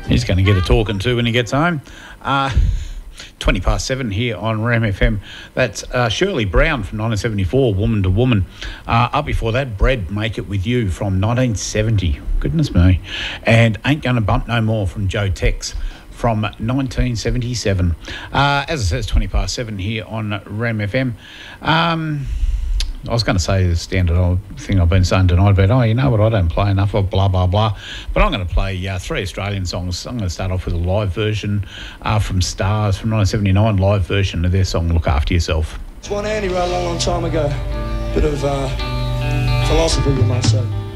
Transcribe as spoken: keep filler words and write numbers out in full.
He's going to get a talking to when he gets home. Uh, twenty past seven here on Ram F M. That's uh, Shirley Brown from nineteen seventy-four, Woman to Woman. Uh, up before that, Bread, Make It With You from nineteen seventy. Goodness me. And Ain't Gonna Bump No More from Joe Tex from nineteen seventy-seven. Uh, as I said, it's twenty past seven here on Ram F M. Um... I was going to say the standard old thing I've been saying tonight about, oh, you know what, I don't play enough of blah, blah, blah. But I'm going to play uh, three Australian songs. I'm going to start off with a live version uh, from Stars from nineteen seventy-nine, live version of their song Look After Yourself. It's one Andy wrote a long, long time ago. Bit of uh, philosophy, you might say.